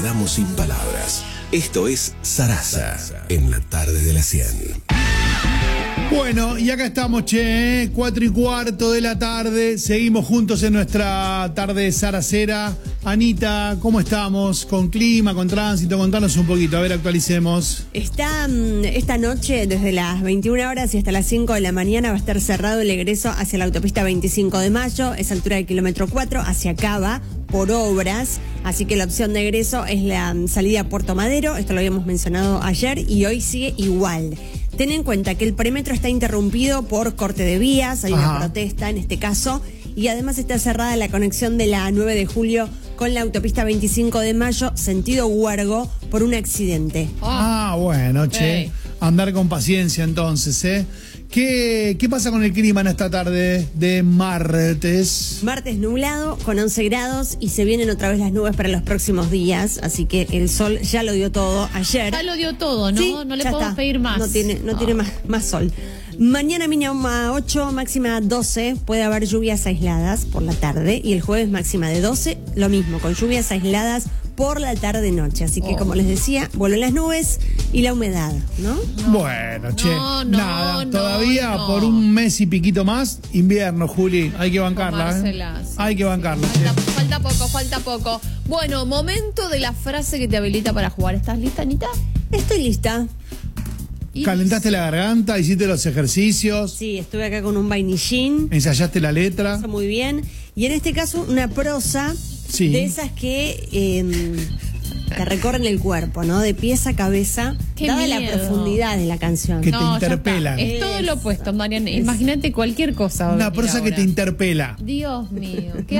Quedamos sin palabras. Esto es Sarasa, en la tarde de la 100. Bueno, y acá estamos, 4:15 de la tarde. Seguimos juntos en nuestra tarde saracera. Anita, ¿cómo estamos? ¿Con clima, con tránsito? Contanos un poquito, a ver, actualicemos. Esta noche, desde las 21 horas y hasta las 5 de la mañana, va a estar cerrado el egreso hacia la autopista 25 de Mayo, esa altura del kilómetro 4, hacia Cava, por obras. Así que la opción de egreso es la salida a Puerto Madero, esto lo habíamos mencionado ayer, y hoy sigue igual. Ten en cuenta que el perímetro está interrumpido por corte de vías, hay una protesta en este caso, y además está cerrada la conexión de la 9 de julio con la autopista 25 de Mayo, sentido Huergo, por un accidente. Bueno, andar con paciencia entonces, ¿Qué pasa con el clima en esta tarde de martes? Martes nublado, con 11 grados, y se vienen otra vez las nubes para los próximos días, así que el sol ya lo dio todo ayer. Ya lo dio todo, ¿no? Sí, no le podemos pedir más. No tiene más sol. Mañana mínima 8, máxima 12, puede haber lluvias aisladas por la tarde, y el jueves máxima de 12, lo mismo, con lluvias aisladas por la tarde-noche. Así que, como les decía, vuelven las nubes y la humedad, ¿no? Bueno, nada, todavía por un mes y piquito más, invierno, Juli, hay que bancarla, Hay que bancarla, Falta poco. Bueno, momento de la frase que te habilita para jugar. ¿Estás lista, Anita? Estoy lista. ¿Calentaste la garganta? ¿Hiciste los ejercicios? Sí, estuve acá con un vainillín. ¿Ensayaste la letra? Está muy bien. Y en este caso, una prosa de esas que te recorren el cuerpo, ¿no? De pies a cabeza, dada la profundidad de la canción. Que te interpela. Es todo lo opuesto, Mariana. Imagínate cualquier cosa. Una prosa que te interpela. Dios mío.